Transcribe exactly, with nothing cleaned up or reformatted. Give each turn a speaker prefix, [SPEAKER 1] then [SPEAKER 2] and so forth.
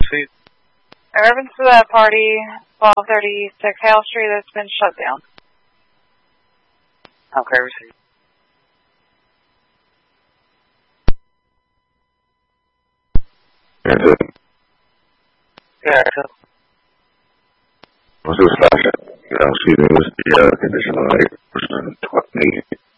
[SPEAKER 1] received.
[SPEAKER 2] In reference to that party, twelve thirty-six Hale Street, that's been shut down.
[SPEAKER 1] Okay, received.
[SPEAKER 3] That's it.
[SPEAKER 1] Yeah, that's it.
[SPEAKER 3] What's this session? You know, excuse me, what's the uh, condition on eight percent twenty?